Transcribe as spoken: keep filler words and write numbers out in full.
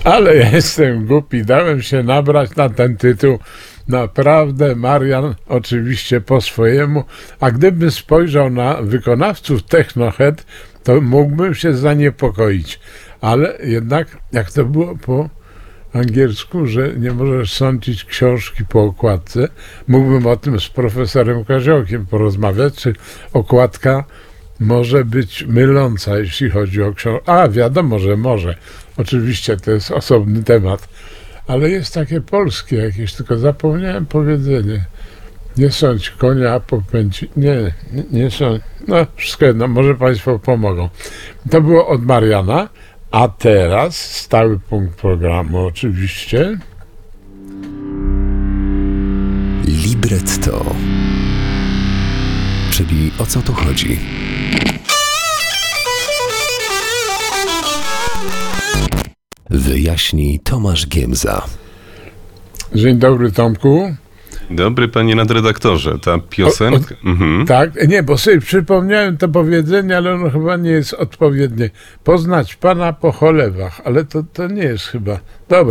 Ale jestem głupi, dałem się nabrać na ten tytuł. Naprawdę, Marian, oczywiście po swojemu, a gdybym spojrzał na wykonawców Technohead, to mógłbym się zaniepokoić. Ale jednak, jak to było po angielsku, że nie możesz sądzić książki po okładce, mógłbym o tym z profesorem Koziołkiem porozmawiać, czy okładka może być myląca, jeśli chodzi o książkę. A, wiadomo, że może. Oczywiście to jest osobny temat. Ale jest takie polskie jakieś, tylko zapomniałem powiedzenie. Nie sądź konia, a popędzi. Nie, nie, nie sądź. No, wszystko jedno, może Państwo pomogą. To było od Mariana, a teraz stały punkt programu oczywiście. Libretto. Czyli o co tu chodzi? Wyjaśni Tomasz Giemza. Dzień dobry, Tomku. Dobry panie nadredaktorze, ta piosenka... O, o, mhm. Tak, nie, bo sobie przypomniałem to powiedzenie, ale ono chyba nie jest odpowiednie. Poznać Pana po cholewach, ale to, to nie jest chyba... Dobra.